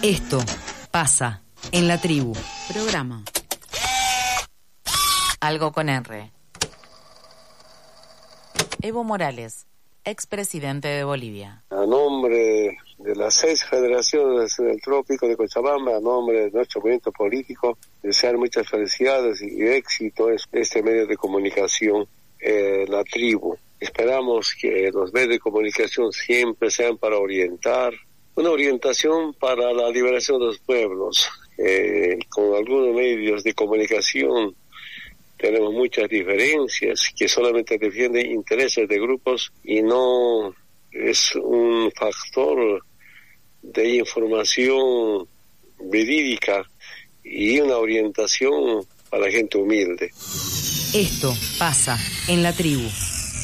Esto pasa en la tribu. Programa. Algo con R. Evo Morales, expresidente de Bolivia. A nombre de las 6 federaciones del Trópico de Cochabamba, a nombre de nuestro movimiento político, desear muchas felicidades y éxito en este medio de comunicación, la tribu. Esperamos que los medios de comunicación siempre sean para orientar, una orientación para la liberación de los pueblos. Con algunos medios de comunicación tenemos muchas diferencias que solamente defienden intereses de grupos y no es un factor de información verídica y una orientación para la gente humilde. Esto pasa en la tribu.